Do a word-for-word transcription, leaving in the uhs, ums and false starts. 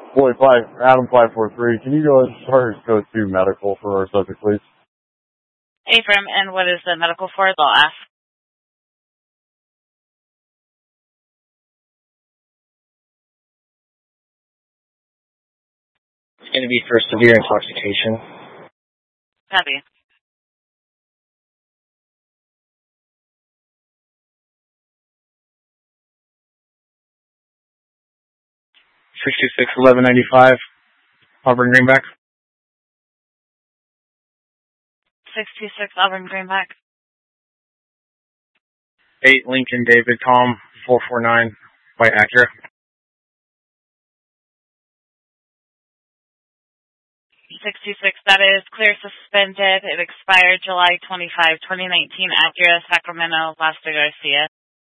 Boy, five, Adam five four three. Can you go as far as go to medical for our subject, please? Affirm, and what is the medical for? They'll ask. It's going to be for severe intoxication. Copy. sixty-six eleven ninety-five, Auburn Greenback. sixty-six Auburn Greenback. eight Lincoln David Tom four four nine, White Acura. sixty-six, that is clear suspended. It expired July twenty-fifth, twenty nineteen, Acura, Sacramento, Las de Garcia.